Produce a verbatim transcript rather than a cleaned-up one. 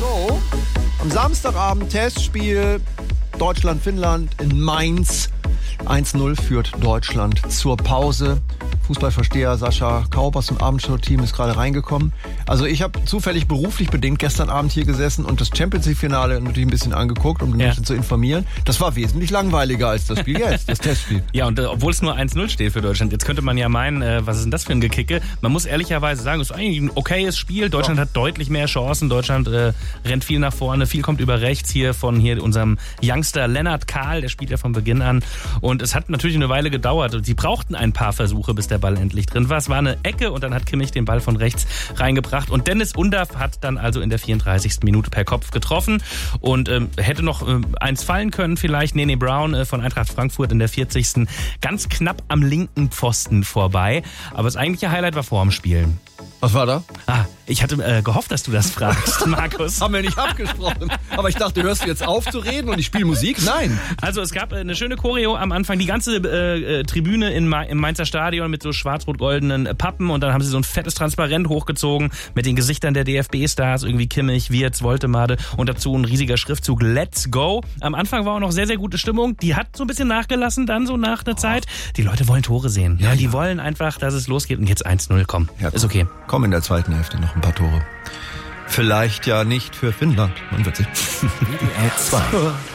Show. Am Samstagabend Testspiel Deutschland-Finnland in Mainz. eins null führt Deutschland zur Pause. Fußballversteher Sascha Kaub aus dem Abendshow-Team ist gerade reingekommen. Also ich habe zufällig beruflich bedingt gestern Abend hier gesessen und das Champions-League-Finale natürlich ein bisschen angeguckt, um ein ja. bisschen zu informieren. Das war wesentlich langweiliger als das Spiel jetzt, das Testspiel. Ja, und äh, obwohl es nur eins null steht für Deutschland, jetzt könnte man ja meinen, äh, was ist denn das für ein Gekicke? Man muss ehrlicherweise sagen, es ist eigentlich ein okayes Spiel. Deutschland ja. hat deutlich mehr Chancen. Deutschland äh, rennt viel nach vorne, viel kommt über rechts hier von hier unserem Youngster Lennart Kahl, der spielt ja von Beginn an. Und es hat natürlich eine Weile gedauert. Sie brauchten ein paar Versuche, bis der Ball endlich drin war. Es war eine Ecke und dann hat Kimmich den Ball von rechts reingebracht. Und Dennis Undaff hat dann also in der vierunddreißigsten Minute per Kopf getroffen und ähm, hätte noch äh, eins fallen können vielleicht. Nene Brown äh, von Eintracht Frankfurt in der vierzigsten ganz knapp am linken Pfosten vorbei. Aber das eigentliche Highlight war vor dem Spiel. Was war da? Ah, ich hatte äh, gehofft, dass du das fragst, Markus. Haben wir nicht abgesprochen. Aber ich dachte, hörst du jetzt auf zu reden und ich spiele Musik? Nein. Also es gab äh, eine schöne Choreo am Anfang. Die ganze äh, äh, Tribüne in Ma- im Mainzer Stadion mit so schwarz-rot-goldenen äh, Pappen. Und dann haben sie so ein fettes Transparent hochgezogen mit den Gesichtern der D F B-Stars. Irgendwie Kimmich, Wirtz, Woltemade. Und dazu ein riesiger Schriftzug Let's Go. Am Anfang war auch noch sehr, sehr gute Stimmung. Die hat so ein bisschen nachgelassen dann so nach der Zeit. Die Leute wollen Tore sehen. Ja, die ja. wollen einfach, dass es losgeht. Und jetzt eins null. Komm, ja, ist okay. Komm in der zweiten Hälfte noch ein paar Tore. Vielleicht ja nicht für Finnland. Man wird sehen. W D R zwei